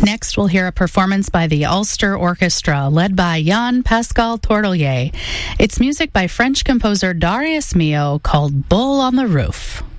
Next, we'll hear a performance by the Ulster Orchestra, led by Jan-Pascal Tortelier. It's music by French composer Darius Milhaud called Bull on the Roof.